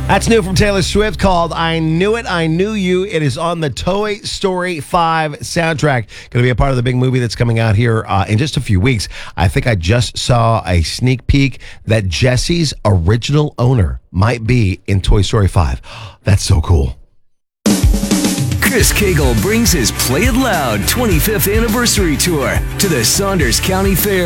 That's new from Taylor Swift called I Knew It, I Knew You. It is on the Toy Story 5 soundtrack. Going to be a part of the big movie that's coming out here in just a few weeks. I think I just saw a sneak peek that Jesse's original owner might be in Toy Story 5. That's so cool. Chris Cagle brings his Play It Loud 25th anniversary tour to the Saunders County Fair.